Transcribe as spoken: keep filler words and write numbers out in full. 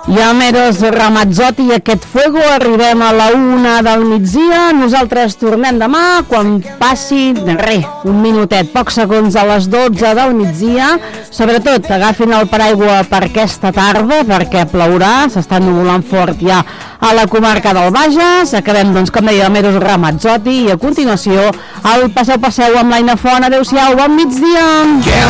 Llameros, Ramazzotti i aquest fuego. Arribem a la una del migdia. Nosaltres tornem demà quan passi, res, un minutet, pocs segons a les dotze del migdia. Sobretot, agafin el paraigua per aquesta tarda, perquè plourà, s'està nuvolant fort ja a la comarca del Bages. Acabem, doncs, com deia, Llameros, Ramazzotti, i a continuació el Passeu Passeu amb l'Aina Font. Adéu-siau, bon migdia!